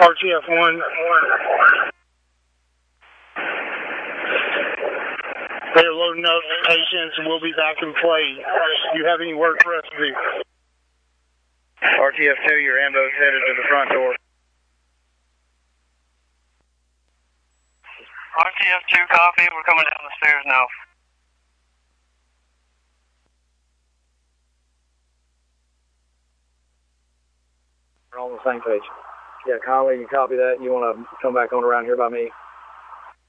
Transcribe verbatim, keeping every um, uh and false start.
R T F one. They're loading up patients and we'll be back in play. Do you have any work for us to do? R T F two, your ambo's headed to the front door. R T F two, copy. We're coming down the stairs now. We're on the same page. Yeah, Conley, you copy that? You want to come back on around here by me?